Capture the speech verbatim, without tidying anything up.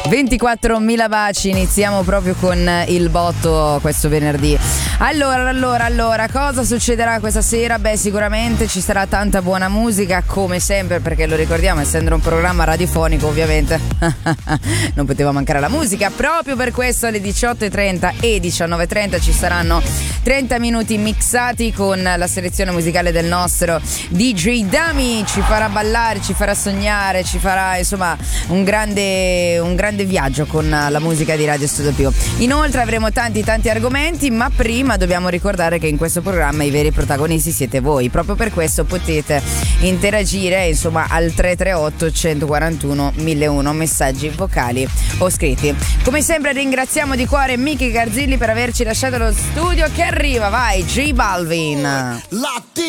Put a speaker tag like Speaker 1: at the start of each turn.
Speaker 1: ventiquattromila baci, iniziamo proprio con il botto questo venerdì. Allora, allora, allora, cosa succederà questa sera? Beh, sicuramente ci sarà tanta buona musica, come sempre, perché lo ricordiamo, essendo un programma radiofonico, ovviamente non poteva mancare la musica. Proprio per questo alle diciotto e trenta e diciannove e trenta ci saranno trenta minuti mixati con la selezione musicale del nostro D J Dami. Ci farà ballare, ci farà sognare, ci farà insomma un grande, un grande viaggio con la musica di Radio Studio Più. Inoltre avremo tanti tanti argomenti, ma prima dobbiamo ricordare che in questo programma i veri protagonisti siete voi. Proprio per questo potete interagire insomma al tre tre otto centoquarantuno mille uno messaggi vocali o scritti. Come sempre ringraziamo di cuore Miki Garzilli per averci lasciato lo studio, che arriva, vai, J Balvin.